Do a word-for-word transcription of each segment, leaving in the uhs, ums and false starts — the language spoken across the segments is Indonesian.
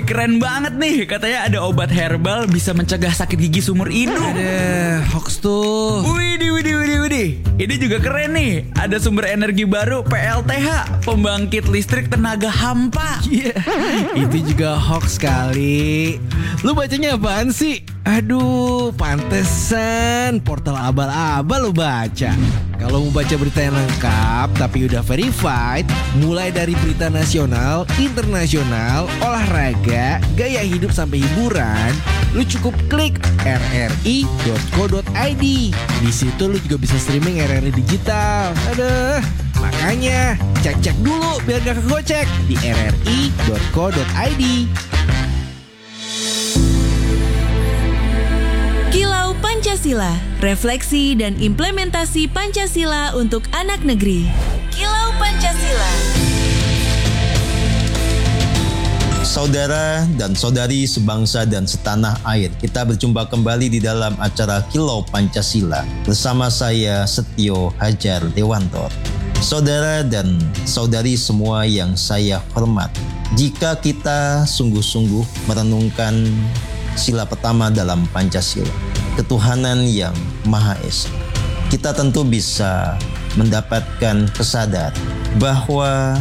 keren banget nih. Katanya ada obat herbal bisa mencegah sakit gigi seumur hidup. Ada hoax tuh. Widih, widih, widih, widih. Ini juga keren nih. Ada sumber energi baru P L T H, pembangkit listrik tenaga hampa. Iya, yeah. Itu juga hoax kali. Lu bacanya apaan sih? Aduh, pantesan portal abal-abal lu baca. Kalau mau baca berita yang lengkap tapi udah verified, mulai dari berita nasional, internasional, olahraga, gaya hidup sampai hiburan, lu cukup klik r r i dot co dot i d. Di situ lu juga bisa streaming R R I digital. Aduh, makanya cek-cek dulu biar gak kegocek di r r i dot co dot i d. Kilau Pancasila, refleksi dan implementasi Pancasila untuk anak negeri. Kilau Pancasila. Saudara dan saudari sebangsa dan setanah air, kita berjumpa kembali di dalam acara Kilau Pancasila bersama saya Setio Hajar Dewantor. Saudara dan saudari semua yang saya hormat, jika kita sungguh-sungguh merenungkan sila pertama dalam Pancasila, ketuhanan yang Maha Esa, kita tentu bisa mendapatkan kesadaran bahwa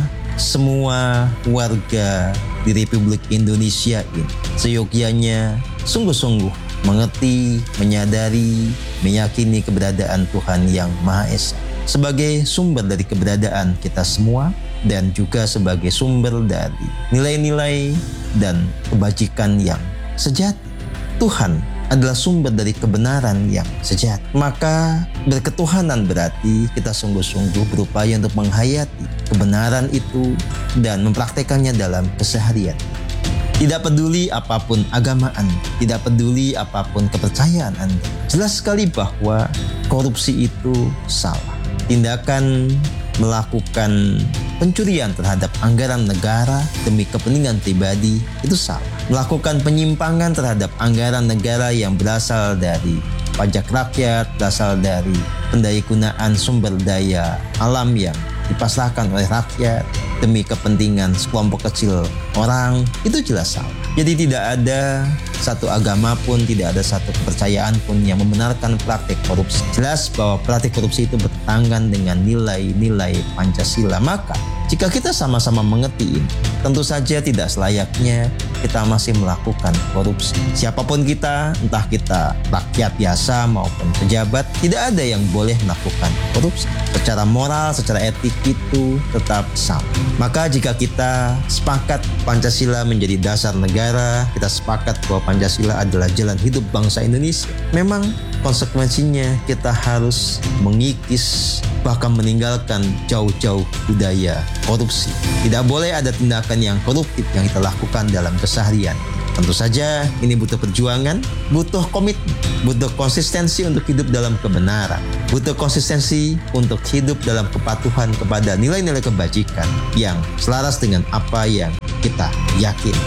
semua warga di Republik Indonesia ini seyogyanya sungguh-sungguh mengerti, menyadari, meyakini keberadaan Tuhan yang Maha Esa sebagai sumber dari keberadaan kita semua dan juga sebagai sumber dari nilai-nilai dan kebajikan yang sejati. Tuhan adalah sumber dari kebenaran yang sejati. Maka berketuhanan berarti kita sungguh-sungguh berupaya untuk menghayati kebenaran itu dan mempraktekannya dalam keseharian. Tidak peduli apapun agama Anda, tidak peduli apapun kepercayaan Anda, jelas sekali bahwa korupsi itu salah. Tindakan melakukan pencurian terhadap anggaran negara demi kepentingan pribadi itu salah. Melakukan penyimpangan terhadap anggaran negara yang berasal dari pajak rakyat, berasal dari pendayagunaan sumber daya alam yang dipasrahkan oleh rakyat demi kepentingan sekelompok kecil orang, itu jelas salah. Jadi tidak ada satu agama pun, tidak ada satu kepercayaan pun yang membenarkan praktik korupsi. Jelas bahwa praktik korupsi itu bertentangan dengan nilai-nilai Pancasila. Maka jika kita sama-sama mengerti ini, tentu saja tidak selayaknya kita masih melakukan korupsi. Siapapun kita, entah kita rakyat biasa maupun pejabat, tidak ada yang boleh melakukan korupsi. Secara moral, secara etik itu tetap sama. Maka jika kita sepakat Pancasila menjadi dasar negara, kita sepakat bahwa Pancasila adalah jalan hidup bangsa Indonesia, memang konsekuensinya kita harus mengikis bahkan meninggalkan jauh-jauh budaya korupsi. Tidak boleh ada tindakan yang koruptif yang kita lakukan dalam keseharian. Tentu saja ini butuh perjuangan, butuh komitmen, butuh konsistensi untuk hidup dalam kebenaran, butuh konsistensi untuk hidup dalam kepatuhan kepada nilai-nilai kebajikan yang selaras dengan apa yang kita yakini.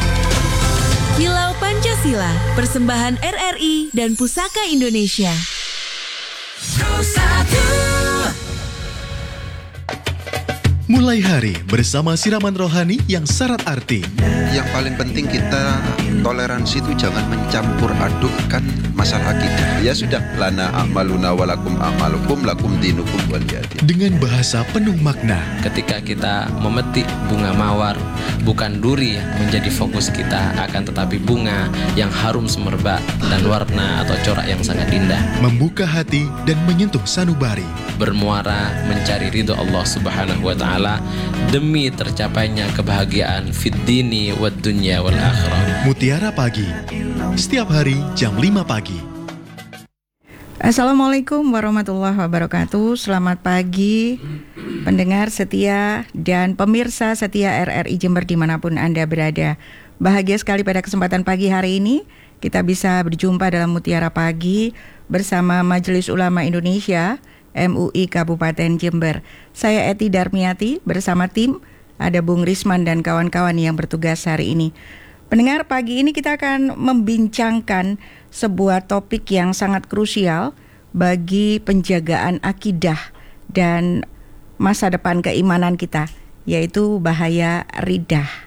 Kilau Pancasila, persembahan R R I dan Pusaka Indonesia. Mulai hari bersama siraman rohani yang syarat arti. Yang paling penting kita toleransi itu jangan mencampur adukkan masalah kita. Ya sudah, lana a'maluna walakum a'malukum lakum dinukum waliyadin. Dengan bahasa penuh makna. Ketika kita memetik bunga mawar, bukan duri yang menjadi fokus kita, akan tetapi bunga yang harum semerbak dan warna atau corak yang sangat indah. Membuka hati dan menyentuh sanubari. Bermuara mencari ridho Allah Subhanahu wa Ta'ala demi tercapainya kebahagiaan fid dini wad dunya wal akhirah. Mutiara Pagi, setiap hari jam lima pagi. Assalamualaikum warahmatullahi wabarakatuh. Selamat pagi pendengar setia dan pemirsa setia R R I Jember dimanapun Anda berada. Bahagia sekali pada kesempatan pagi hari ini kita bisa berjumpa dalam Mutiara Pagi bersama Majelis Ulama Indonesia M U I Kabupaten Jember. Saya Eti Darmiati bersama tim, ada Bung Risman dan kawan-kawan yang bertugas hari ini. Pendengar, pagi ini kita akan membincangkan sebuah topik yang sangat krusial bagi penjagaan akidah dan masa depan keimanan kita, yaitu bahaya ridah.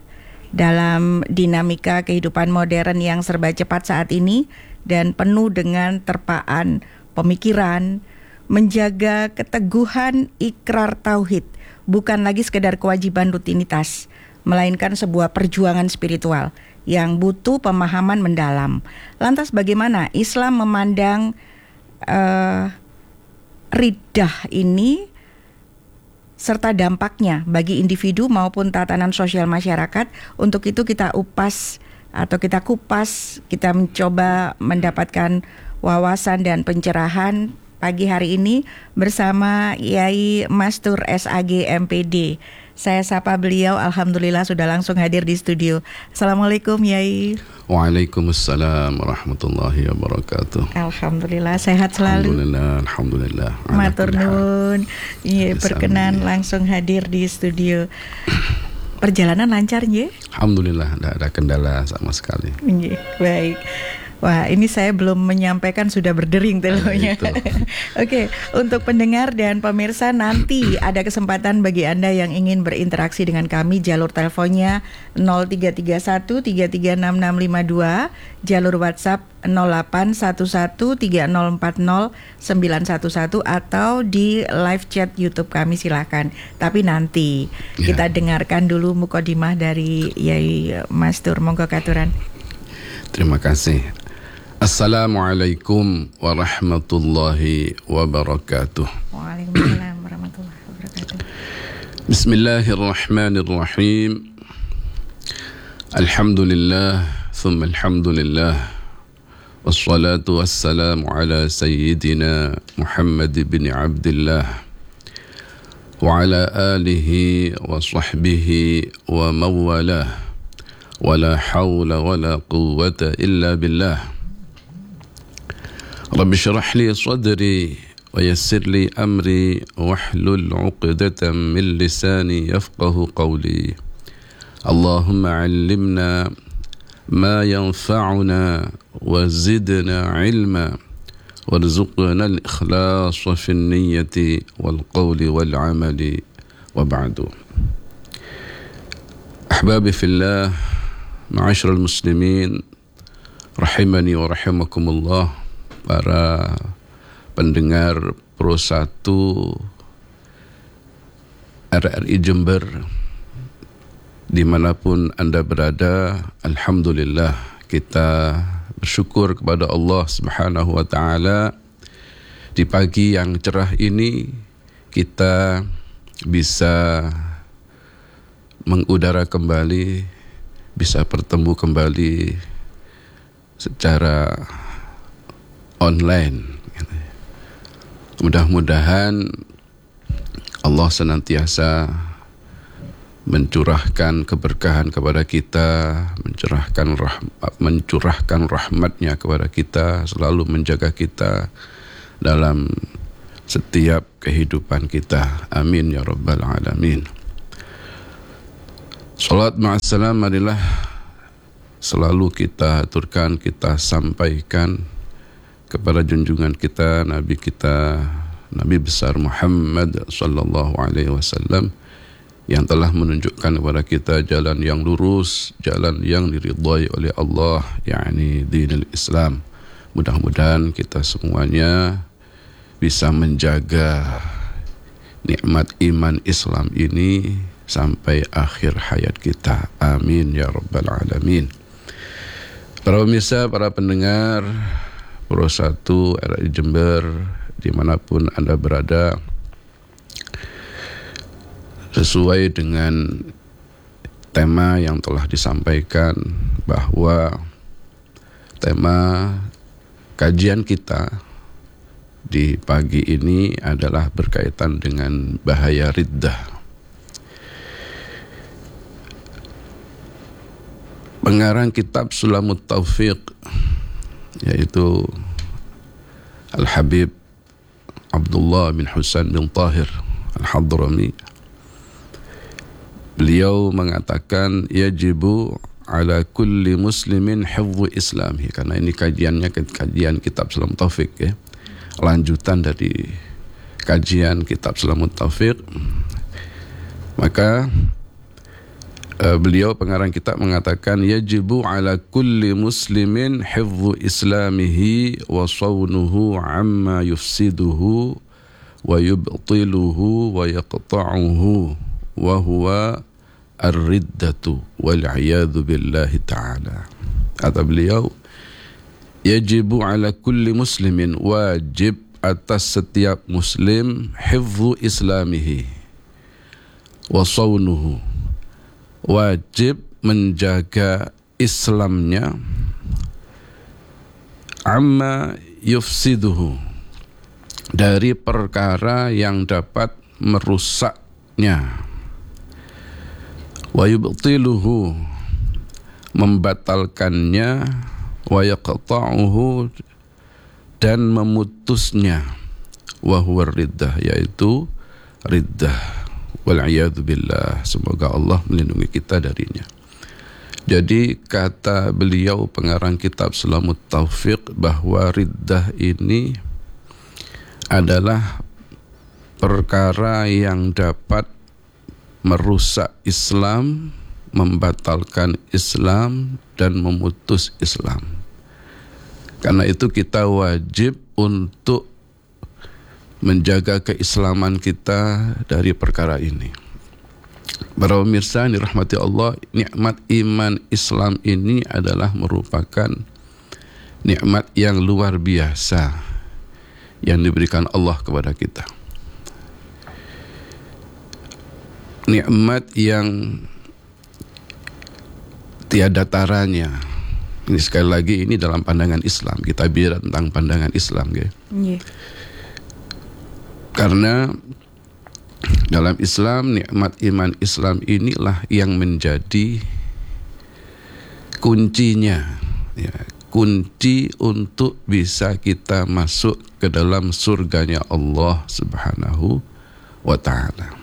dalam dinamika kehidupan modern yang serba cepat saat ini dan penuh dengan terpaan pemikiran, menjaga keteguhan ikrar tauhid bukan lagi sekedar kewajiban rutinitas, melainkan sebuah perjuangan spiritual yang butuh pemahaman mendalam. Lantas bagaimana Islam memandang uh, riddah ini serta dampaknya bagi individu maupun tatanan sosial masyarakat? Untuk itu kita upas atau kita kupas, kita mencoba mendapatkan wawasan dan pencerahan pagi hari ini bersama Yai Mastur S A G M P D. Saya sapa beliau, alhamdulillah sudah langsung hadir di studio. Assalamualaikum Yai. Waalaikumsalam warahmatullahi wabarakatuh. Alhamdulillah sehat selalu. Alhamdulillah, alhamdulillah. Matur nuwun. Iya, berkenan langsung hadir di studio. Perjalanan lancar nggih? Alhamdulillah, tidak ada kendala sama sekali. Nggih, baik. Wah, ini saya belum menyampaikan sudah berdering telonya. Oke, untuk pendengar dan pemirsa, nanti ada kesempatan bagi Anda yang ingin berinteraksi dengan kami. Jalur teleponnya nol tiga tiga satu tiga tiga enam enam lima dua, jalur WhatsApp nol delapan satu satu tiga nol empat nol sembilan satu satu, atau di live chat YouTube kami, silahkan. Tapi nanti ya, kita dengarkan dulu mukodimah dari Yai Mastur. Monggo katuran. Terima kasih. Assalamualaikum warahmatullahi wabarakatuh. Waalaikumsalam warahmatullahi wabarakatuh. Bismillahirrahmanirrahim. Alhamdulillah, thumma alhamdulillah. Wassalatu wassalamu ala sayyidina Muhammad bin Abdullah wa ala alihi wa sahbihi wa mawalah. Wa la hawla wa la quwwata illa billah. Rabbi syrah li sadri wa yassir li amri wahlul 'uqdatam min lisani yafqahu qawli. Allahumma 'allimna ma yanfa'una wa zidna 'ilma warzuqna al-ikhlas fi an-niyyati wal qawli wal 'amali wa ba'du. Ahbabi fillah, ma'asyiral muslimin rahimani wa rahimakumullah, para pendengar Pro satu R R I Jember dimanapun Anda berada, alhamdulillah kita bersyukur kepada Allah Subhanahu wa ta'ala. Di pagi yang cerah ini kita bisa mengudara kembali, bisa bertemu kembali secara online. Mudah-mudahan Allah senantiasa mencurahkan keberkahan kepada kita, mencurahkan rahmat, mencurahkan rahmatnya kepada kita, selalu menjaga kita dalam setiap kehidupan kita. Amin ya rabbal alamin. Salat ma'assalam marilah selalu kita aturkan, kita sampaikan kepada junjungan kita, Nabi kita, Nabi besar Muhammad sallallahu alaihi wasallam, yang telah menunjukkan kepada kita jalan yang lurus, jalan yang diridhai oleh Allah, yakni dinul Islam. Mudah-mudahan kita semuanya bisa menjaga nikmat iman Islam ini sampai akhir hayat kita. Amin ya rabbal alamin. Para pemirsa, para pendengar Pro satu R R I Jember dimanapun Anda berada, sesuai dengan tema yang telah disampaikan, bahwa tema kajian kita di pagi ini adalah berkaitan dengan bahaya riddah. Pengarang kitab Sulamut Taufiq, yaitu Al-Habib Abdullah bin Husain bin Tahir Al-Hadrami, beliau mengatakan yajibu ala kulli muslimin hifdhu islami, karena ini kajiannya kajian kitab Sulamut Taufiq ya, lanjutan dari kajian kitab Sulamut Taufiq. Maka uh, beliau pengarang kitab mengatakan yajibu ala kulli muslimin hifdzu islamihi wa sawnuhu amma yufsiduhu wa yubtiluhu wa yaqta'uhu wa huwa ar-riddatu wal iyadu billahi ta'ala. Kata beliau, yajibu ala kulli muslimin, wajib atas setiap muslim hifdzu islamihi wa sawnuhu, wajib menjaga Islamnya, amma yufsiduhu, dari perkara yang dapat merusaknya, wa yubtiluhu, membatalkannya, wa yaqta'uhu, dan memutusnya, wa huwa riddah, yaitu riddah, wal iyadu billah, semoga Allah melindungi kita darinya. Jadi kata beliau pengarang kitab Sulamut Taufiq bahwa riddah ini adalah perkara yang dapat merusak Islam, membatalkan Islam, dan memutus Islam. Karena itu kita wajib untuk menjaga keislaman kita dari perkara ini. Para pemirsa yang dirahmati Allah, nikmat iman Islam ini adalah merupakan nikmat yang luar biasa yang diberikan Allah kepada kita. Nikmat yang tiada taranya. Ini sekali lagi ini dalam pandangan Islam. Kita bicara tentang pandangan Islam, ya. Yeah. Karena dalam Islam nikmat iman Islam inilah yang menjadi kuncinya, ya, kunci untuk bisa kita masuk ke dalam surganya Allah Subhanahu wa ta'ala.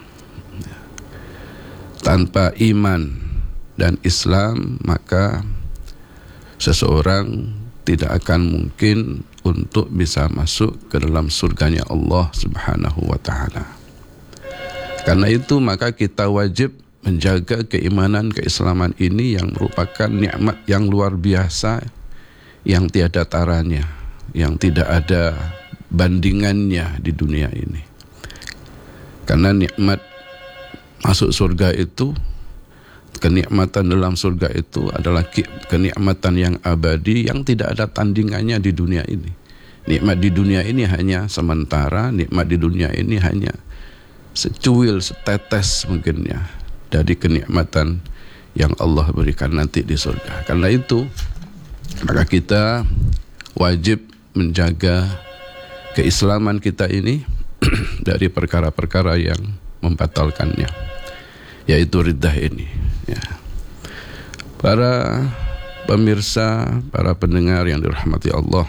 Tanpa iman dan Islam, maka seseorang tidak akan mungkin untuk bisa masuk ke dalam surganya Allah Subhanahu wa ta'ala. Karena itu maka kita wajib menjaga keimanan, keislaman ini yang merupakan nikmat yang luar biasa, yang tiada taranya, yang tidak ada bandingannya di dunia ini. Karena nikmat masuk surga itu, kenikmatan dalam surga itu adalah kenikmatan yang abadi, yang tidak ada tandingannya di dunia ini. Nikmat di dunia ini hanya sementara, nikmat di dunia ini hanya secuil, setetes mungkin ya, dari kenikmatan yang Allah berikan nanti di surga. Karena itu maka kita wajib menjaga keislaman kita ini dari perkara-perkara yang membatalkannya, yaitu riddah ini, ya. Para pemirsa, para pendengar yang dirahmati Allah,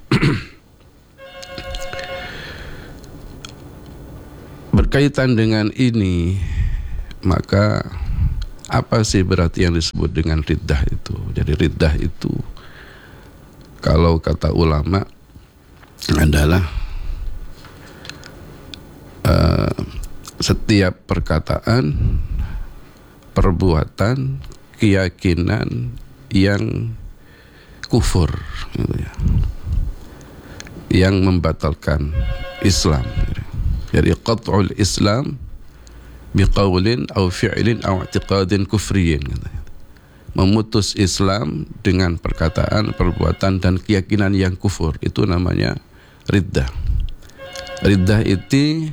berkaitan dengan ini, maka apa sih berarti yang disebut dengan riddah itu? Jadi riddah itu kalau kata ulama adalah uh, setiap perkataan, perbuatan, keyakinan yang kufur, gitu ya, yang membatalkan Islam. Jadi qat'ul Islam biqaulin aw fi'lin aw i'tiqadin kufriyin, gitu. Memutus Islam dengan perkataan, perbuatan, dan keyakinan yang kufur, itu namanya riddah. Riddah itu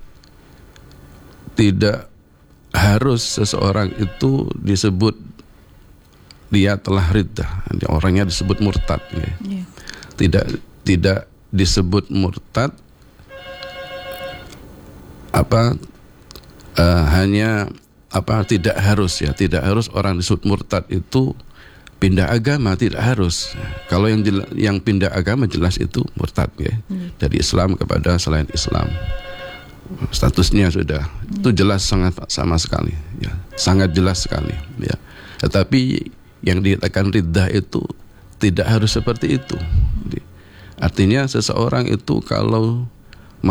tidak harus seseorang itu disebut dia telah riddah, orangnya disebut murtad, ya. Yeah. Tidak tidak disebut murtad apa uh, hanya apa tidak harus ya, tidak harus orang disebut murtad itu pindah agama, tidak harus. Kalau yang jela, yang pindah agama jelas itu murtad, ya. Yeah. Dari Islam kepada selain Islam. Statusnya sudah itu jelas, sangat sama sekali, ya, sangat jelas sekali, ya. Tetapi yang dikatakan riddah itu tidak harus seperti itu. Jadi, artinya seseorang itu kalau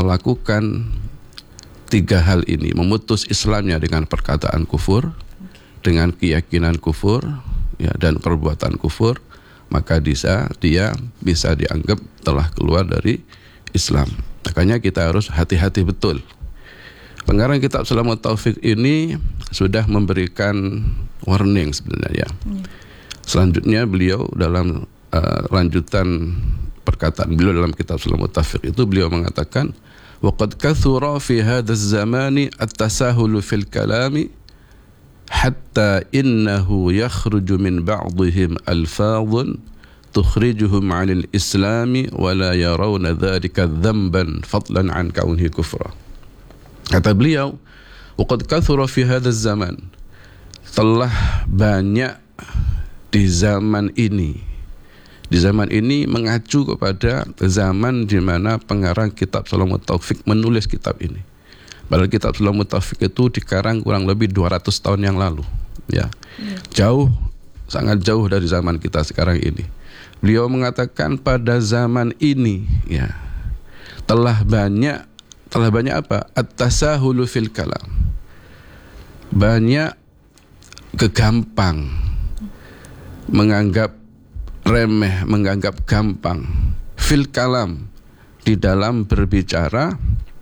melakukan tiga hal ini, memutus Islamnya dengan perkataan kufur, dengan keyakinan kufur ya dan perbuatan kufur, maka bisa dia bisa dianggap telah keluar dari Islam. Makanya kita harus hati-hati betul. Pengarang kitab Salamut Taufik ini sudah memberikan warning sebenarnya. Hmm. Selanjutnya beliau dalam uh, lanjutan perkataan beliau dalam kitab Salamut Taufik itu beliau mengatakan, وَقَدْ كَثُرَ فِي هَذَا الزَّمَانِ التَّسَاهُلُ فِي الْكَلَامِ حَتَّى إِنَّهُ يَخْرُجُ مِنْ بَعْضِهِمْ أَلْفَاظٌ تُخْرِجُهُمْ عَنِ الْإِسْلَامِ وَلَا يَرَوْنَ ذَلِكَ ذَنْبًا فَضْلًا عَنْ كَوْنِهِ كُفْرًا. Kata beliau, وَقَدْ كَثُرَ فِي هَذَا الزَّمَانِ, telah banyak di zaman ini. Di zaman ini mengacu kepada zaman di mana pengarang kitab Salamut Taufik menulis kitab ini. Padahal kitab Salamut Taufik itu dikarang kurang lebih dua ratus tahun yang lalu. Ya, jauh, sangat jauh dari zaman kita sekarang ini. Beliau mengatakan pada zaman ini, ya, telah banyak, telah banyak apa? At-tasahulu fil kalam. Banyak kegampang, menganggap remeh, menganggap gampang fil kalam, di dalam berbicara,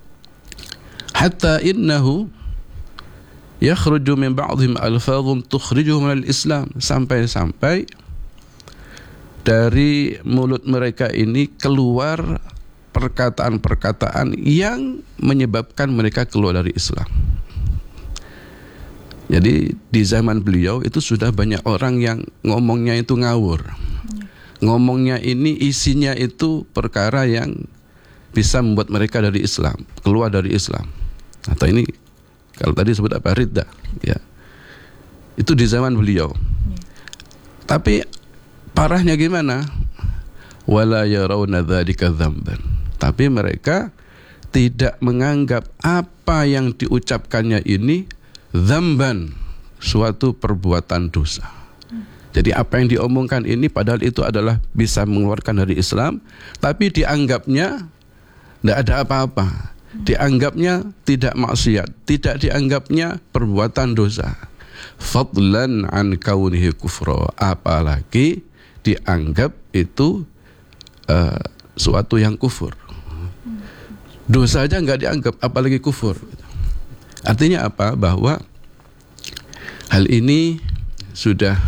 hatta innahu yakhruju min ba'dihim alfadhun tukhrijuhum minal Islam, sampai-sampai dari mulut mereka ini keluar perkataan-perkataan yang menyebabkan mereka keluar dari Islam. Jadi di zaman beliau itu sudah banyak orang yang ngomongnya itu ngawur. Ngomongnya ini isinya itu perkara yang bisa membuat mereka dari Islam, keluar dari Islam. Atau ini kalau tadi sebut apa, riddah, ya. Itu di zaman beliau. Tapi parahnya gimana? Wala yarawna dzalika dzamban. Tapi mereka tidak menganggap apa yang diucapkannya ini dzamban, suatu perbuatan dosa. Jadi apa yang diomongkan ini padahal itu adalah bisa mengeluarkan dari Islam, tapi dianggapnya tidak ada apa-apa. Dianggapnya tidak maksiat, tidak dianggapnya perbuatan dosa. Fadlan an kaunihi kufra, apalagi dianggap itu uh, suatu yang kufur. Dosa aja nggak dianggap, apalagi kufur. Artinya apa? Bahwa hal ini sudah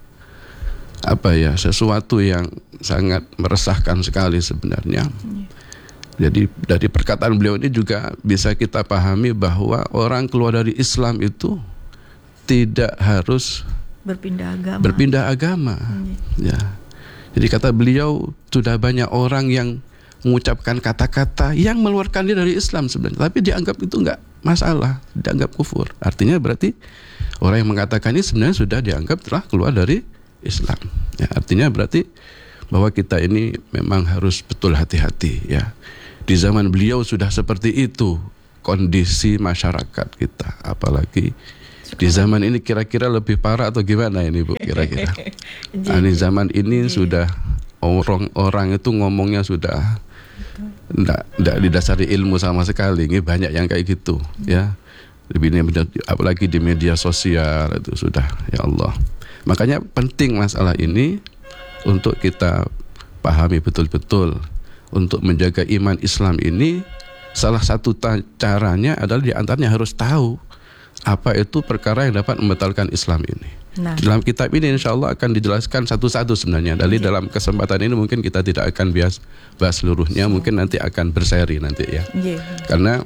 apa ya, sesuatu yang sangat meresahkan sekali sebenarnya. Jadi dari perkataan beliau ini juga bisa kita pahami bahwa orang keluar dari Islam itu tidak harus berpindah agama. Berpindah agama. Hmm. Ya. Jadi kata beliau sudah banyak orang yang mengucapkan kata-kata yang mengeluarkan dia dari Islam sebenarnya, tapi dianggap itu enggak masalah, dianggap kufur. Artinya berarti orang yang mengatakan ini sebenarnya sudah dianggap telah keluar dari Islam. Ya, artinya berarti bahwa kita ini memang harus betul hati-hati, ya. Di zaman beliau sudah seperti itu kondisi masyarakat kita, apalagi di zaman ini kira-kira lebih parah atau gimana ini Bu kira-kira? Nah, di zaman ini sudah orang-orang itu ngomongnya sudah enggak, enggak didasari ilmu sama sekali. Ini banyak yang kayak gitu, ya. Lebih apalagi di media sosial itu sudah, ya Allah. Makanya penting masalah ini untuk kita pahami betul-betul. Untuk menjaga iman Islam ini, salah satu ta- caranya adalah diantaranya harus tahu apa itu perkara yang dapat membatalkan Islam ini. Nah. Dalam kitab ini insya Allah akan dijelaskan satu-satu sebenarnya. Dari yeah. dalam kesempatan ini mungkin kita tidak akan bahas, bahas seluruhnya, yeah. mungkin nanti akan berseri nanti ya. Yeah. Karena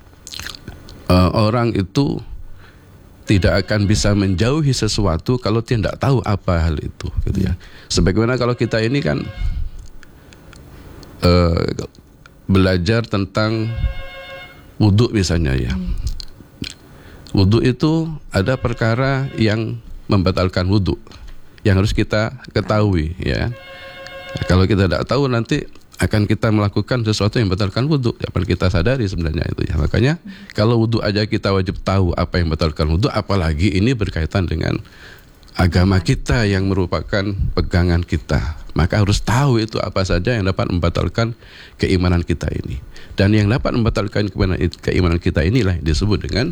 uh, orang itu tidak akan bisa menjauhi sesuatu kalau dia tidak tahu apa hal itu, gitu ya. Sebagaimana kalau kita ini kan uh, belajar tentang wudhu misalnya ya. Wudhu itu ada perkara yang membatalkan wudhu yang harus kita ketahui, ya. Nah, kalau kita tidak tahu nanti akan kita melakukan sesuatu yang membatalkan wudhu, ya perlu kita sadari sebenarnya itu ya. Makanya kalau wudhu aja kita wajib tahu apa yang membatalkan wudhu, apalagi ini berkaitan dengan agama kita yang merupakan pegangan kita. Maka harus tahu itu apa saja yang dapat membatalkan keimanan kita ini. Dan yang dapat membatalkan keimanan kita inilah yang disebut dengan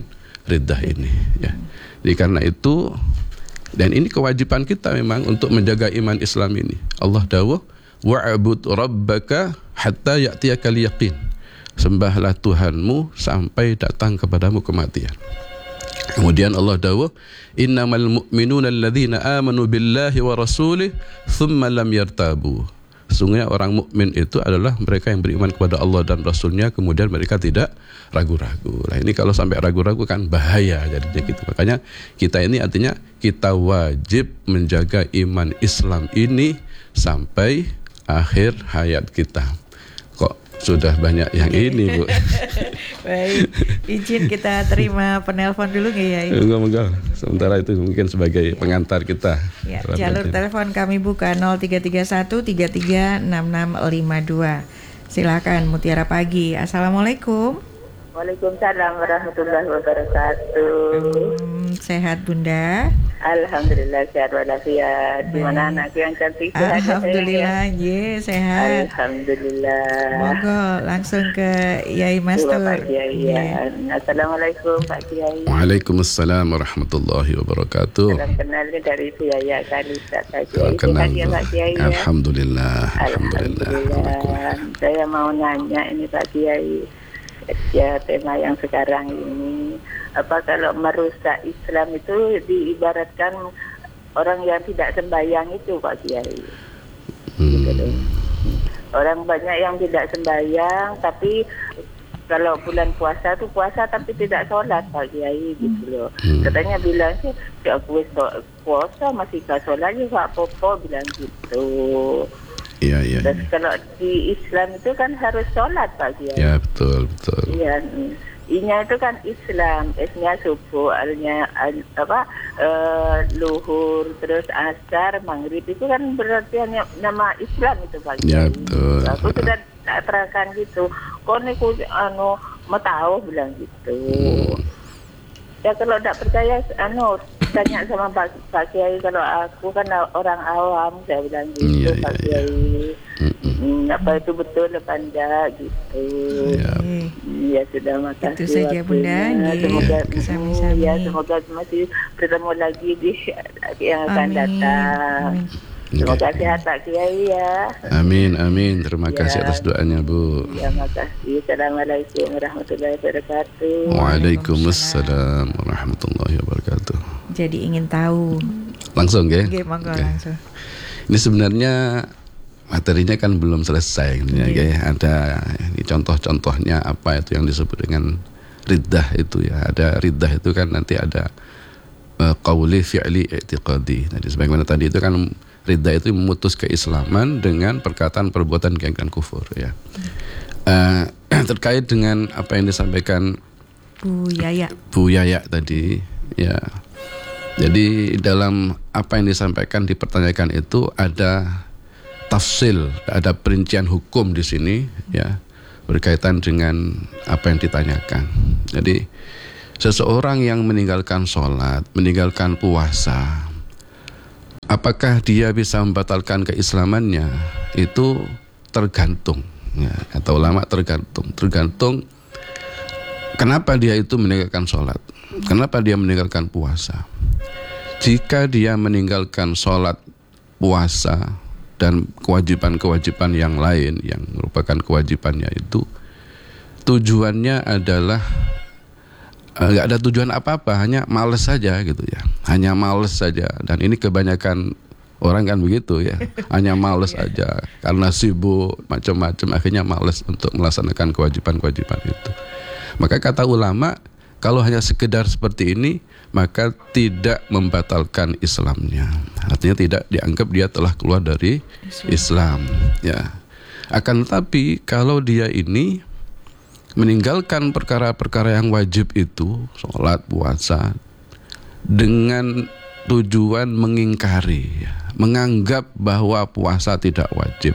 riddah ini ya. Jadi karena itu, dan ini kewajiban kita memang untuk menjaga iman Islam ini. Allah dawuh, wa'bud rabbaka hatta ya'tiyakal yaqin. Sembahlah Tuhanmu sampai datang kepadamu kematian. Kemudian Allah dawuh, innamal mu'minuna alladzina amanu billahi wa rasulih thumma lam yartabu. Sesungguhnya orang mukmin itu adalah mereka yang beriman kepada Allah dan Rasulnya, kemudian mereka tidak ragu-ragu. Nah ini kalau sampai ragu-ragu kan bahaya jadinya gitu. Makanya kita ini artinya kita wajib menjaga iman Islam ini sampai akhir hayat kita. Kok sudah banyak yang ini, Bu? Baik, izin kita terima penelpon dulu nggak ya? Enggak, enggak. Sementara itu mungkin sebagai pengantar kita. Ya, jalur telepon kami buka nol tiga tiga satu tiga tiga enam enam lima dua. Silakan Mutiara Pagi. Assalamualaikum. Waalaikumsalam warahmatullahi wabarakatuh. Hmm, sehat Bunda? Alhamdulillah sehat walafiat. Gimana anakku yang cantik? Alhamdulillah, ye sehat. Alhamdulillah. Monggo langsung ke Yai Mastur. Pak Kiai. Ya. Assalamualaikum Pak Kiai. Waalaikumsalam warahmatullahi wabarakatuh. Salam kenal dari Yaya Kalista Pak Kiai. Kenal. Pak Kiai. Alhamdulillah. Alhamdulillah. Alhamdulillah. Saya mau nanya ini Pak Kiai. Ya, tema yang sekarang ini, apa kalau merusak Islam itu diibaratkan orang yang tidak sembahyang itu Pak Kiai. Hmm. Gitu. Orang banyak yang tidak sembahyang, tapi kalau bulan puasa tuh puasa tapi tidak sholat Pak Kiai gitu loh. Hmm. Katanya bilang sih, ya gue puasa masih gak sholat juga apa-apa bilang gitu. Iya, iya. Dan kalau di Islam itu kan harus sholat Pak Kiai. Ya, betul, betul. Iya, I-nya itu kan Islam, S-nya subuh, Al-nya al, apa uh, luhur, terus asar, maghrib itu kan berarti hanya nama Islam itu Pak Kiai. Ya, betul. Aku sudah terangkan gitu. Kok niku anu mau tahu bilang gitu. Hmm. Ya kalau tidak percaya, anu tanya sama Pak, Pak Kiai. Kalau aku kan orang awam, saya bilang gitu, iya, Pak iya, Kiai. Iya. Hmm, apa itu betul apa enggak gitu. Iya. Ya sudah, makasih. Itu saja Bunda. Semoga Sami-sami. Ya, semoga masih bertemu lagi di yang akan amin. datang. Semoga sehat Pak Kiai ya. Amin, amin. Terima ya. kasih atas doanya Bu. Ya, makasih. Assalamualaikum warahmatullahi wabarakatuh. Waalaikumsalam warahmatullahi wabarakatuh. Jadi ingin tahu. Langsung ya? Oke, monggo okay. langsung. Ini sebenarnya materinya kan belum selesai. Ya, ya. Ada ini contoh-contohnya apa itu yang disebut dengan riddah itu ya. Ada riddah itu kan nanti ada uh, qauli, fi'li, i'tiqadi. Jadi sebagaimana tadi itu kan riddah itu memutus keislaman dengan perkataan perbuatan keyakinan kufur ya. Uh, terkait dengan apa yang disampaikan Bu Yaya. Bu Yaya tadi ya. Jadi dalam apa yang disampaikan dipertanyakan itu ada tafsil, ada perincian hukum di sini ya berkaitan dengan apa yang ditanyakan. Jadi seseorang yang meninggalkan sholat, meninggalkan puasa, apakah dia bisa membatalkan keislamannya? Itu tergantung ya, kata ulama tergantung tergantung kenapa dia itu meninggalkan sholat, kenapa dia meninggalkan puasa. Jika dia meninggalkan sholat, puasa dan kewajiban-kewajiban yang lain yang merupakan kewajibannya itu tujuannya adalah nggak uh, ada tujuan apa-apa, hanya males saja gitu ya, hanya males saja. Dan ini kebanyakan orang kan begitu ya, hanya males aja karena sibuk macam-macam, akhirnya males untuk melaksanakan kewajiban-kewajiban itu. Maka kata ulama, kalau hanya sekedar seperti ini maka tidak membatalkan Islamnya, artinya tidak dianggap dia telah keluar dari Islam ya. Akan tetapi kalau dia ini meninggalkan perkara-perkara yang wajib itu, sholat, puasa, dengan tujuan mengingkari, menganggap bahwa puasa tidak wajib,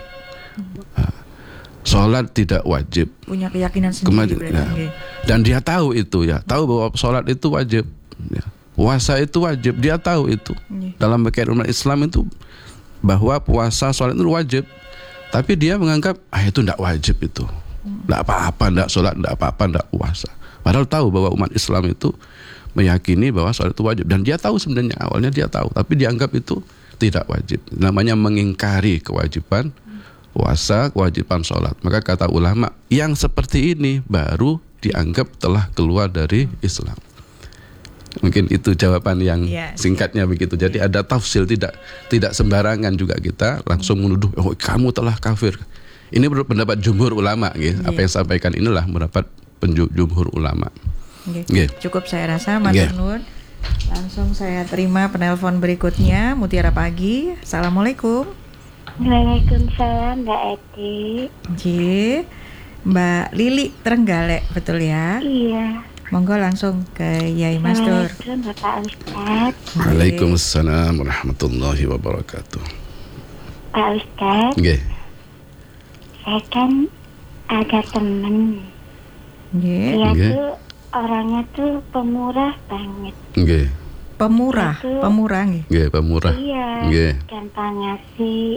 sholat tidak wajib, punya keyakinan sendiri. Kemudian, ya, dan dia tahu itu ya, tahu bahwa sholat itu wajib, ya, puasa itu wajib, dia tahu itu. Ya. Dalam berkaitan umat Islam itu bahwa puasa, sholat itu wajib, tapi dia menganggap ah itu tidak wajib itu. Tidak apa-apa, tidak sholat, tidak apa-apa, tidak puasa. Padahal tahu bahwa umat Islam itu meyakini bahwa sholat itu wajib, dan dia tahu sebenarnya awalnya dia tahu, tapi dianggap itu tidak wajib. Namanya mengingkari kewajiban puasa, kewajiban sholat. Maka kata ulama, yang seperti ini baru dianggap telah keluar dari Islam. Mungkin itu jawaban yang ya, singkatnya begitu. Jadi ya. ada tafsil, tidak tidak sembarangan juga kita langsung menuduh, oh kamu telah kafir. Ini menurut pendapat jumhur ulama, gitu. Ya. Apa yang sampaikan inilah mendapat jumhur ulama. Okay. Okay. Cukup saya rasa, matur nuwun. Langsung saya terima penelpon berikutnya, Mutiara Pagi. Assalamualaikum. Waalaikumsalam Mbak Edi. J, Mbak Lili Trenggalek, betul ya? Iya. Monggo langsung ke Yai Mastur. Assalamualaikum Bapak Ustaz. Waalaikumsalam warahmatullahi wabarakatuh. Pak Ustaz. Nggih. Saya kan ada temen. Nggih. Dia Nggih. tuh orangnya tuh pemurah banget. Nggih. Pemurah, Itu- pemurah nggih. Nggih, pemurah. Iya. Nggih. Gampang ngasih.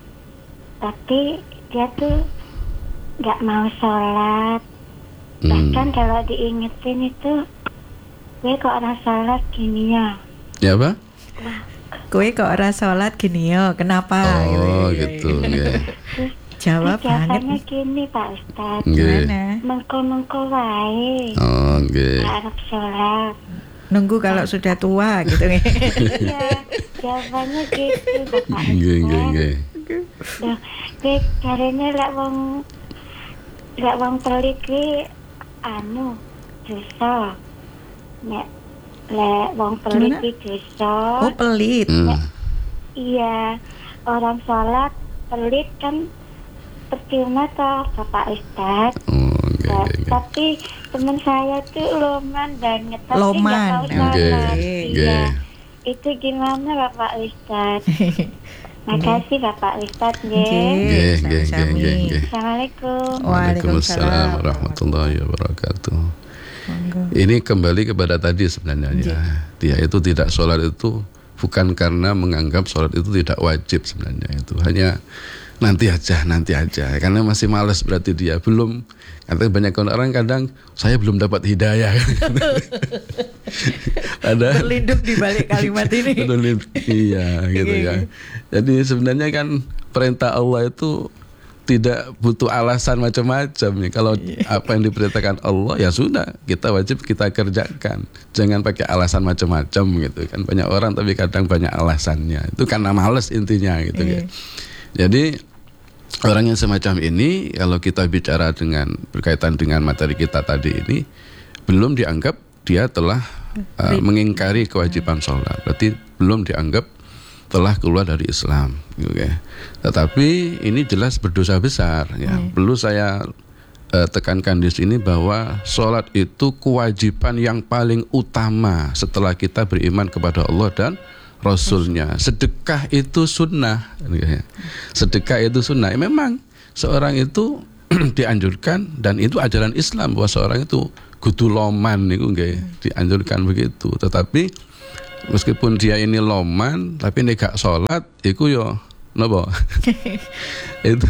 Tapi dia tuh nggak mau sholat. Hmm. Bahkan kalau diingetin itu, gue kok orang sholat gini ya. Ya apa? Kowe kok ora salat gini yo, kenapa? Oh, Gitu, gitu. Nggih. Terus Jawab jawabannya banget. gini Pak Ustaz. Nggih. Gimana? Mengko-mengko wae. Oh, nggih. Harap sholat. Nunggu kalau sudah tua gitu nggih. Iya, jawabannya gitu Bapak Nggih, nggih, Ustaz. nggih. Duh, gue caranya lek wong lek wong pelit gue anu dosa. Nek lek wong pelit Gimana? gue dosa. Oh, pelit. Hmm. Iya, orang sholat pelit kan percuma toh Bapak Ustaz. Oh, nggih, Nah, nggih, nggih. tapi teman saya tuh loman banget, tapi Loman. nggak mau sholat. Nggih, Iya. nggih. Itu gimana Bapak Ustaz? Makasih Bapak Ustaz. Nggih. Nggih, nggih, sami-sami. nggih, nggih, nggih. Assalamualaikum. Waalaikumsalam warahmatullahi wabarakatuh. Monggo. Ini kembali kepada tadi sebenarnya ya. Dia itu tidak sholat itu bukan karena menganggap sholat itu tidak wajib sebenarnya, itu hanya nanti aja, nanti aja. Karena masih malas berarti dia belum. Karena banyak orang kadang saya belum dapat hidayah. Ada Berlindung di balik kalimat ini. betul, iya gitu ya. Jadi sebenarnya kan perintah Allah itu tidak butuh alasan macam-macam nih. Kalau apa yang diperintahkan Allah ya sudah, kita wajib kita kerjakan. Jangan pakai alasan macam-macam gitu kan. Banyak orang tapi kadang banyak alasannya. Itu karena malas intinya gitu ya. Jadi orang yang semacam ini kalau kita bicara dengan berkaitan dengan materi kita tadi ini belum dianggap dia telah uh, mengingkari kewajiban sholat. Berarti belum dianggap telah keluar dari Islam, gitu ya. Tetapi ini jelas berdosa besar, ya. Hmm. Perlu saya uh, tekankan di sini bahwa sholat itu kewajiban yang paling utama setelah kita beriman kepada Allah dan Rasulnya. Sedekah itu sunnah, gitu ya. Sedekah itu sunnah. Ya, memang seorang itu dianjurkan dan itu ajaran Islam bahwa seorang itu kudu loman, itu nggih, dianjurkan begitu. Tetapi meskipun dia ini loman tapi nek gak salat iku yo napa? Itu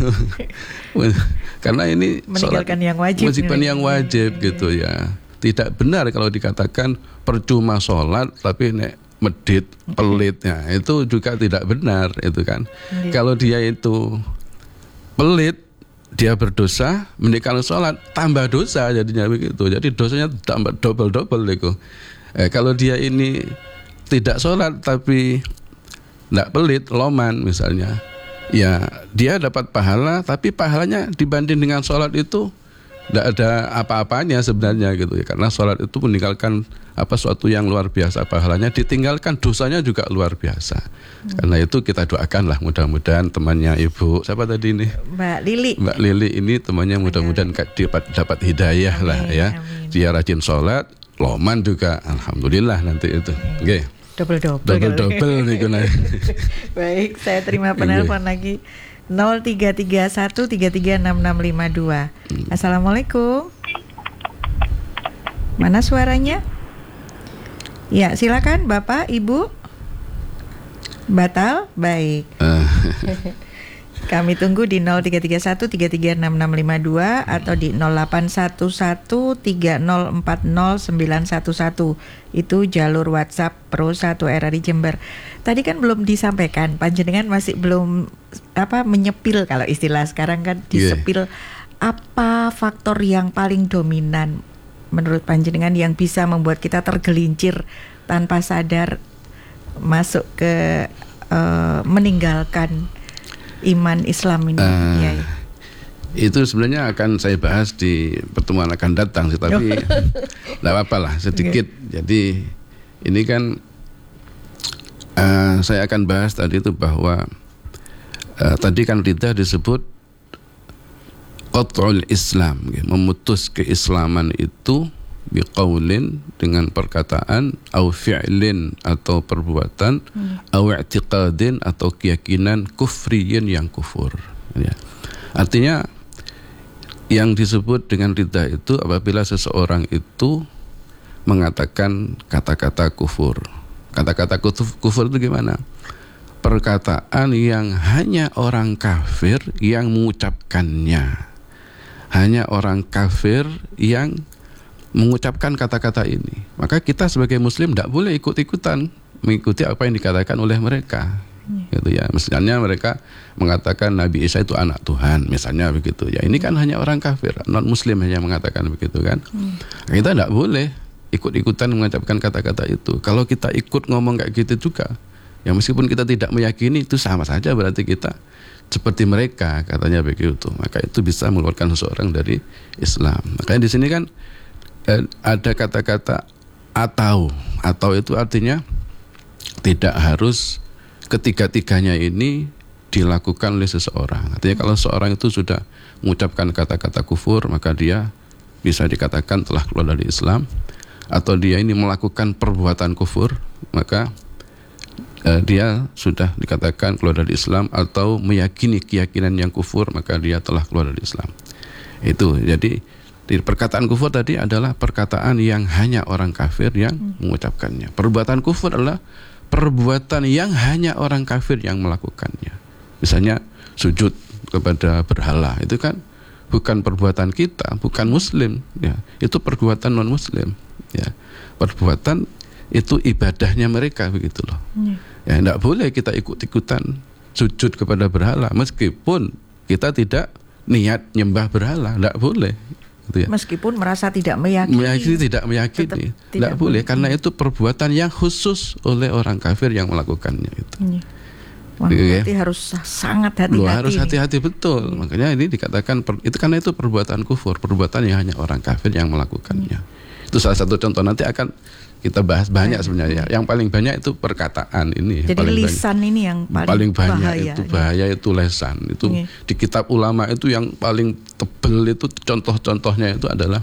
karena ini meninggalkan yang wajib. Kewajiban yang wajib gitu ya. Tidak benar kalau dikatakan percuma salat tapi nek medit, pelit ya, itu juga tidak benar itu kan. Iya. Kalau dia itu pelit, dia berdosa, meninggalkan sholat tambah dosa jadinya begitu. Jadi dosanya tambah double-double itu. Eh, kalau dia ini tidak sholat tapi tidak pelit, loman misalnya, ya dia dapat pahala, tapi pahalanya dibanding dengan sholat itu tidak ada apa-apanya sebenarnya gitu ya. Karena sholat itu meninggalkan apa suatu yang luar biasa pahalanya, ditinggalkan dosanya juga luar biasa. Hmm. Karena itu kita doakanlah mudah-mudahan temannya ibu siapa tadi ini Mbak Lili Mbak Lili ini temannya mudah-mudahan dapat dapat hidayah lah ya. Amin. Dia rajin sholat, loman juga, alhamdulillah nanti itu. Oke. Okay. Double double. Double double nih kuna. Baik, saya terima penelpon lagi nol tiga tiga satu tiga tiga enam enam lima dua. Hmm. Assalamualaikum. Mana suaranya? Ya, silakan Bapak, Ibu. Batal? Baik. Kami tunggu di nol tiga tiga satu tiga tiga enam enam lima dua atau di nol delapan satu satu tiga nol empat nol sembilan satu satu. Itu jalur WhatsApp Pro satu R R I Jember. Tadi kan belum disampaikan, panjenengan masih belum apa menyepil kalau istilah sekarang kan disepil. Yeah. Apa faktor yang paling dominan menurut panjenengan yang bisa membuat kita tergelincir tanpa sadar masuk ke uh, meninggalkan iman Islam ini? Uh, ya, ya. Itu sebenarnya akan saya bahas di pertemuan akan datang sih, tapi tidak apa-apa lah sedikit. Okay. Jadi ini kan uh, saya akan bahas tadi itu bahwa uh, tadi kan ridha disebut qat'ul Islam, memutus keislaman itu biqaulin dengan perkataan, au fi'lin atau perbuatan, hmm. au i'tiqadin atau keyakinan kufriyin yang kufur. Ya. Artinya yang disebut dengan ridha itu apabila seseorang itu mengatakan kata-kata kufur. Kata-kata kufur itu gimana? Perkataan yang hanya orang kafir yang mengucapkannya. Hanya orang kafir yang mengucapkan kata-kata ini. Maka kita sebagai muslim tidak boleh ikut-ikutan mengikuti apa yang dikatakan oleh mereka. Hmm. Gitu ya. Misalnya mereka mengatakan Nabi Isa itu anak Tuhan, misalnya begitu. Ya ini kan hanya orang kafir, non muslim hanya mengatakan begitu kan. Hmm. Kita tidak boleh ikut-ikutan mengucapkan kata-kata itu. Kalau kita ikut ngomong kayak gitu juga, ya meskipun kita tidak meyakini, itu sama saja berarti kita seperti mereka, katanya begitu. Maka itu bisa mengeluarkan seseorang dari Islam. Makanya di sini kan eh, ada kata-kata atau atau itu artinya tidak harus ketiga-tiganya ini dilakukan oleh seseorang. Artinya kalau seseorang itu sudah mengucapkan kata-kata kufur, maka dia bisa dikatakan telah keluar dari Islam. Atau dia ini melakukan perbuatan kufur, maka eh, dia sudah dikatakan keluar dari Islam. Atau meyakini keyakinan yang kufur, maka dia telah keluar dari Islam. Itu jadi di perkataan kufur tadi adalah perkataan yang hanya orang kafir yang hmm. mengucapkannya. Perbuatan kufur adalah perbuatan yang hanya orang kafir yang melakukannya. Misalnya sujud kepada berhala, itu kan bukan perbuatan kita, bukan muslim, ya. Itu perbuatan non muslim, ya. Perbuatan itu ibadahnya mereka, begitu loh. Hmm. Ya, tidak boleh kita ikut-ikutan sujud kepada berhala meskipun kita tidak niat nyembah berhala, tidak boleh. Gitu ya. Meskipun merasa tidak meyakini, meyakini tidak meyakini, tidak, tidak boleh, boleh karena itu perbuatan yang khusus oleh orang kafir yang melakukannya itu. Iya. Wah, berarti ya. Harus sangat hati-hati. Loh, harus hati-hati betul. Hmm. Makanya ini dikatakan per, itu karena itu perbuatan kufur, perbuatan yang hanya orang kafir yang melakukannya. Hmm. Itu salah satu contoh, nanti akan kita bahas banyak sebenarnya. Yang paling banyak itu perkataan ini. Jadi paling lisan banyak. Ini yang paling, paling banyak bahaya, itu bahaya ya. Itu lisan. Itu ya. Di kitab ulama itu yang paling tebel itu contoh-contohnya itu adalah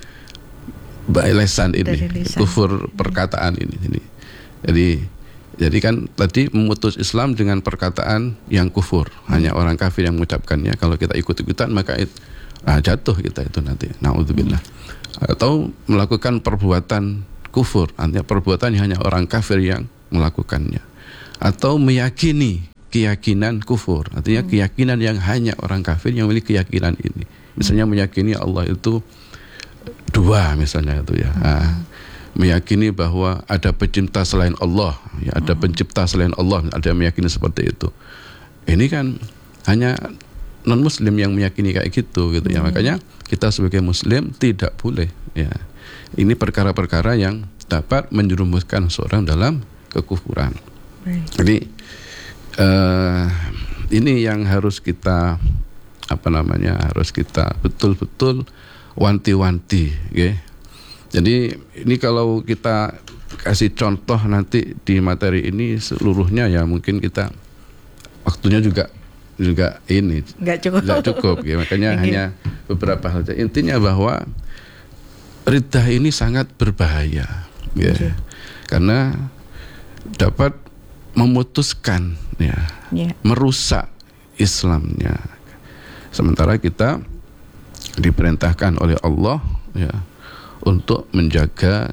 lisan ini, lisan. Kufur perkataan ini. ini. Jadi jadi kan tadi memutus Islam dengan perkataan yang kufur, hmm. hanya orang kafir yang mengucapkannya. Kalau kita ikut-ikutan maka it, ah, jatuh kita itu nanti. Naudzubillah. Hmm. Atau melakukan perbuatan kufur, artinya perbuatan yang hanya orang kafir yang melakukannya. Atau meyakini keyakinan kufur, artinya hmm. keyakinan yang hanya orang kafir yang memiliki keyakinan ini. Misalnya meyakini Allah itu dua, misalnya itu ya. Hmm. Nah, meyakini bahwa ada pencipta selain Allah, ya, ada hmm. pencipta selain Allah, ada yang meyakini seperti itu. Ini kan hanya non muslim yang meyakini kayak gitu, gitu ya. Hmm. Makanya kita sebagai muslim tidak boleh, ya. Ini perkara-perkara yang dapat menjerumuskan seorang dalam kekufuran. Baik. Jadi uh, ini yang harus kita apa namanya harus kita betul-betul wanti-wanti, okay? Jadi ini kalau kita kasih contoh nanti di materi ini seluruhnya ya mungkin kita waktunya juga juga ini nggak cukup, nggak cukup, ya. Makanya hanya beberapa hal. Intinya bahwa ridha ini sangat berbahaya, ya, okay. Karena dapat memutuskan, ya, yeah. merusak Islamnya. Sementara kita diperintahkan oleh Allah, ya, untuk menjaga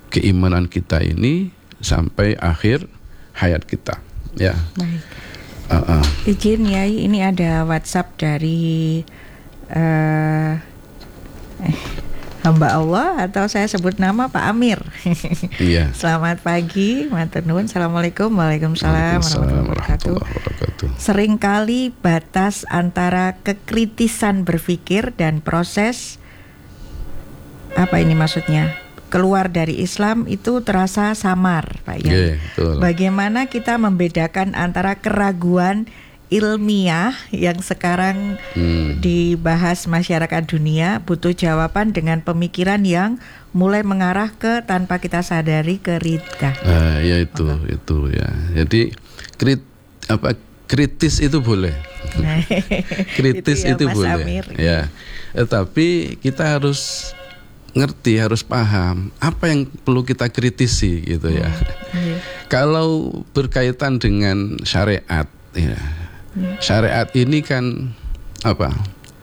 keimanan kita ini sampai akhir hayat kita, ya. Baik. Uh-uh. Izin Yai, ini ada WhatsApp dari uh, eh, hamba Allah atau saya sebut nama Pak Amir. Iya. Selamat pagi, matur nuwun. Assalamualaikum. Waalaikumsalam warahmatullahi wabarakatuh. Seringkali batas antara kekritisan berpikir dan proses apa ini maksudnya? Keluar dari Islam itu terasa samar, Pak Yai. Yeah, bagaimana kita membedakan antara keraguan ilmiah yang sekarang hmm. dibahas masyarakat dunia butuh jawaban dengan pemikiran yang mulai mengarah ke tanpa kita sadari ke ridha. Nah, ya itu, okay. itu ya. Jadi krit apa kritis itu boleh. kritis itu, ya, itu boleh. Amir. Ya. Tetapi kita harus ngerti, harus paham apa yang perlu kita kritisi gitu ya. Hmm. Kalau berkaitan dengan syariat ya. Hmm. Syariat ini kan apa?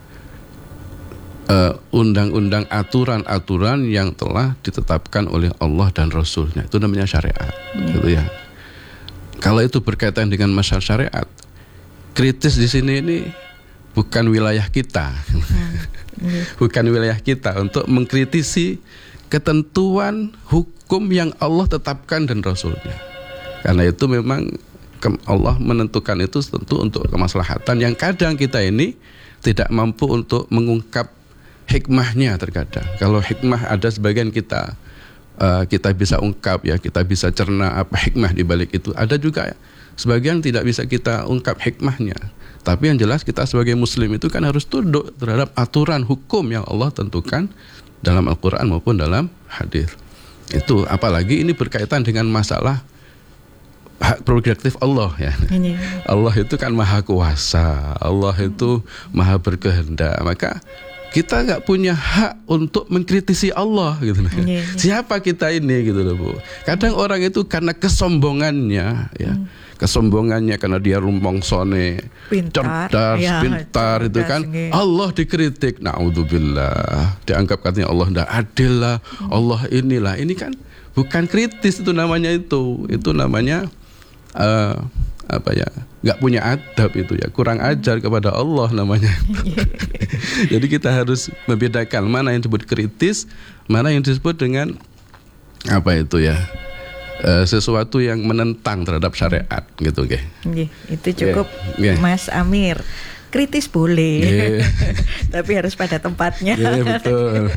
Uh, undang-undang aturan-aturan yang telah ditetapkan oleh Allah dan Rasulnya, itu namanya syariat. Hmm. Gitu ya. Kalau itu berkaitan dengan masalah syariat, kritis di sini ini bukan wilayah kita. Hmm. Bukan wilayah kita untuk mengkritisi ketentuan hukum yang Allah tetapkan dan Rasulnya. Karena itu memang Allah menentukan itu tentu untuk kemaslahatan yang kadang kita ini tidak mampu untuk mengungkap hikmahnya terkadang. Kalau hikmah ada sebagian kita uh, kita bisa ungkap ya, kita bisa cerna apa hikmah di balik itu. Ada juga sebagian tidak bisa kita ungkap hikmahnya. Tapi yang jelas kita sebagai muslim itu kan harus tunduk terhadap aturan hukum yang Allah tentukan dalam Al-Quran maupun dalam hadis. Itu apalagi ini berkaitan dengan masalah hak prerogatif Allah ya. Ini. Allah itu kan maha kuasa, Allah itu maha berkehendak. Maka kita nggak punya hak untuk mengkritisi Allah gitu. Ini, ini. Siapa kita ini gitu loh Bu. Kadang orang itu karena kesombongannya ya. Hmm. Kesombongannya karena dia rumongsone, pintar, cerdas, ya, pintar cerdas, itu kan ini. Allah dikritik, naudzubillah, dianggap katanya Allah tidak adil lah, hmm. Allah inilah, ini kan bukan kritis itu namanya itu, itu namanya uh, apa ya, nggak punya adab itu ya, kurang ajar kepada Allah namanya. Jadi kita harus membedakan mana yang disebut kritis, mana yang disebut dengan apa itu ya. Uh, sesuatu yang menentang terhadap syariat gitu, okay. Yeah, itu cukup yeah. Yeah. Mas Amir. Kritis boleh, yeah. Tapi harus pada tempatnya. Yeah, betul.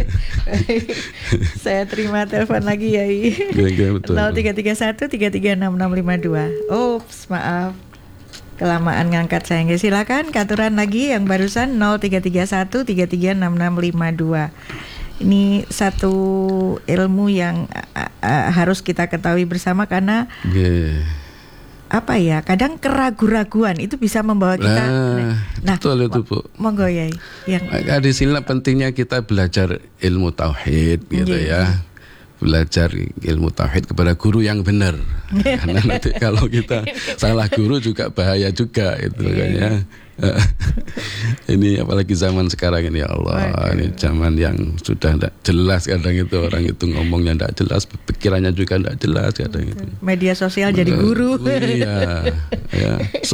Saya terima telepon lagi ya. Yeah, yeah, nol tiga tiga satu tiga tiga enam enam lima dua. Ups, maaf. Kelamaan ngangkat saya. Silakan katuran lagi yang barusan nol tiga tiga satu tiga tiga enam enam lima dua. Ini satu ilmu yang uh, uh, harus kita ketahui bersama karena yeah. apa ya, kadang keraguan-raguan itu bisa membawa kita. Nah, nah betul itu Bu. Monggo ya. Yang maka di sini pentingnya kita belajar ilmu tauhid gitu yeah. ya. Belajar ilmu tauhid kepada guru yang benar. Karena nanti kalau kita salah guru juga bahaya juga itu kan ya. Ini apalagi zaman sekarang ini ya Allah, ini zaman yang sudah tidak jelas kadang itu, orang itu ngomongnya tidak jelas, pikirannya juga tidak jelas kadang itu. Media sosial jadi guru. Iya, ya.